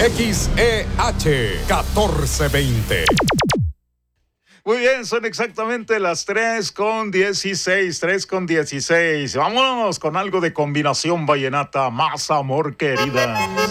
XEH 1420. Muy bien, son exactamente las 3:16. Vámonos con algo de combinación vallenata, más amor querida.